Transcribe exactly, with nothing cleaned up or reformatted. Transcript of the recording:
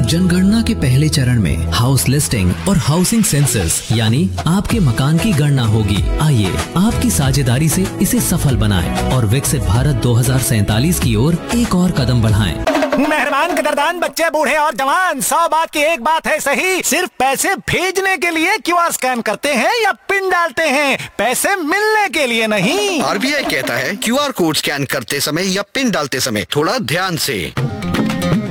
जनगणना के पहले चरण में हाउस लिस्टिंग और हाउसिंग सेंसस यानी आपके मकान की गणना होगी। आइए आपकी साझेदारी से इसे सफल बनाएं और विकसित भारत दो हज़ार सैतालीस की ओर एक और कदम बढ़ाएं। मेहरबान कदरदान बच्चे बूढ़े और जवान, सौ बात की एक बात है सही, सिर्फ पैसे भेजने के लिए क्यूआर स्कैन करते हैं या पिन डालते हैं, पैसे मिलने के लिए नहीं। आरबीआई कहता है क्यूआर कोड स्कैन करते समय या पिन डालते समय थोड़ा ध्यान से।